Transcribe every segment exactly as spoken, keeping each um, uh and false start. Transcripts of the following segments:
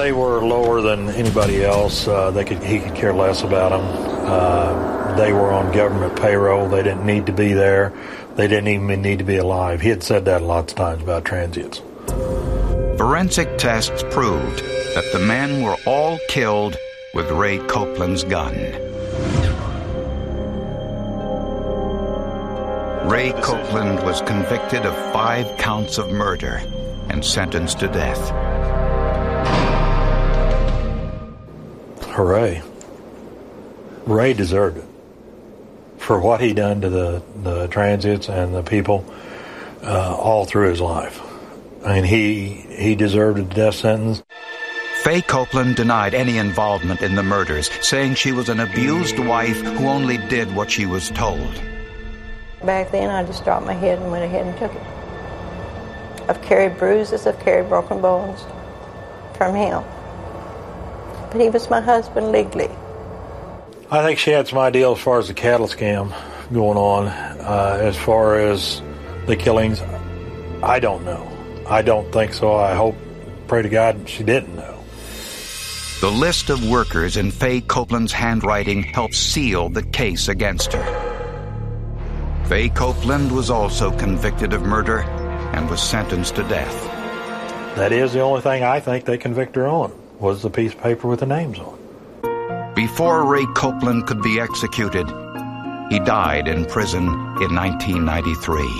they were lower than anybody else. Uh, they could he could care less about them. Uh, they were on government payroll. They didn't need to be there. They didn't even need to be alive. He had said that lots of times about transients. Forensic tests proved that the men were all killed with Ray Copeland's gun. Ray Copeland was convicted of five counts of murder and sentenced to death. Hooray. Ray deserved it for what he done to the, the transients and the people uh, all through his life. I mean, he, he deserved a death sentence. Faye Copeland denied any involvement in the murders, saying she was an abused wife who only did what she was told. Back then, I just dropped my head and went ahead and took it. I've carried bruises, I've carried broken bones from him. But he was my husband legally. I think she had some idea as far as the cattle scam going on. Uh, as far as the killings, I don't know. I don't think so. I hope, pray to God, she didn't know. The list of workers in Faye Copeland's handwriting helped seal the case against her. Faye Copeland was also convicted of murder and was sentenced to death. That is the only thing I think they convict her on, was the piece of paper with the names on. Before Ray Copeland could be executed, he died in prison in nineteen ninety-three.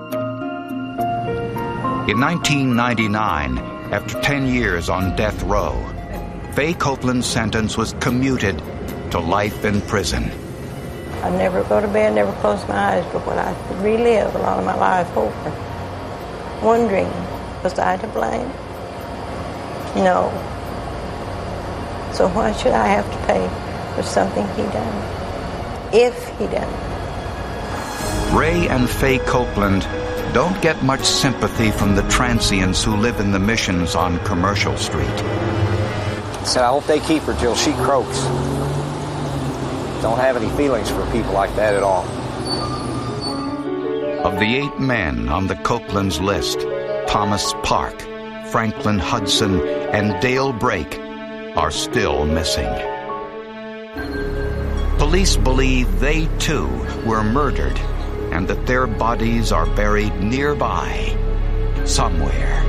In nineteen ninety-nine, after ten years on death row, Faye Copeland's sentence was commuted to life in prison. I never go to bed, never close my eyes, but what I relive a lot of my life over, wondering, was I to blame? No. So why should I have to pay for something he done, if he done it? Ray and Faye Copeland don't get much sympathy from the transients who live in the missions on Commercial Street. So I hope they keep her till she croaks. Don't have any feelings for people like that at all. Of the eight men on the Copeland's list, Thomas Park, Franklin Hudson, and Dale Brake are still missing. Police believe they too were murdered and that their bodies are buried nearby, somewhere.